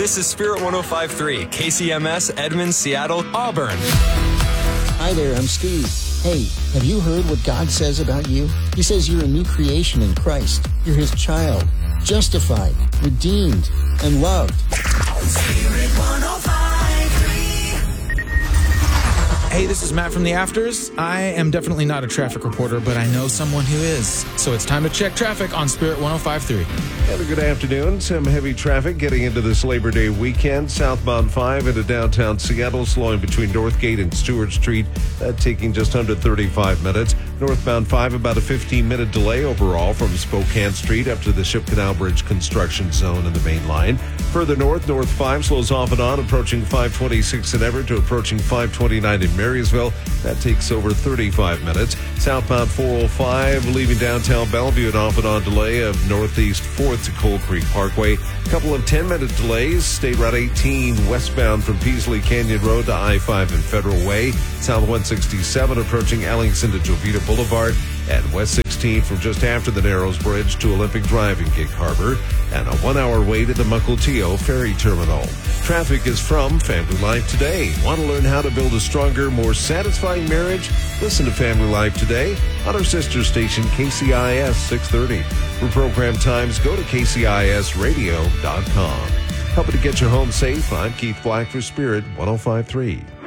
This is Spirit 105.3, KCMS, Edmond, Seattle, Auburn. Hi there, I'm Steve. Hey, have you heard what God says about you? He says you're a new creation in Christ. You're His child, justified, redeemed, and loved. Spirit 105.3. Hey, this is Matt from The Afters. I am definitely not a traffic reporter, but I know someone who is. So it's time to check traffic on Spirit 105.3. Have a good afternoon. Some heavy traffic getting into this Labor Day weekend. Southbound 5 into downtown Seattle, slowing between Northgate and Stewart Street, taking just under 35 minutes. Northbound 5, about a 15-minute delay overall from Spokane Street up to the Ship Canal Bridge construction zone in the main line. Further north, North 5 slows off and on, approaching 526 in Everett to approaching 529 in Marysville. That takes over 35 minutes. Southbound 405, leaving downtown Bellevue, an off and on delay of northeast 4th to Coal Creek Parkway. A couple of 10-minute delays. State Route 18 westbound from Peasley Canyon Road to I-5 and Federal Way. South 167 approaching Ellingson to Jovita Boulevard. And West 16 from just after the Narrows Bridge to Olympic Drive in Gig Harbor. And a 1-hour wait at the Mukilteo Ferry Terminal. Traffic is from Family Life Today. Want to learn how to build a stronger, more satisfying marriage? Listen to Family Life Today on our sister station KCIS 630. For program times, go to kcisradio.com. Helping to get you home safe, I'm Keith Black for Spirit 105.3.